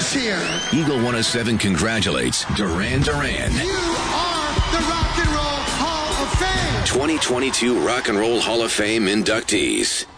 is here. Eagle 107 congratulates Duran Duran. You are the Rock and Roll Hall of Fame. 2022 Rock and Roll Hall of Fame inductees.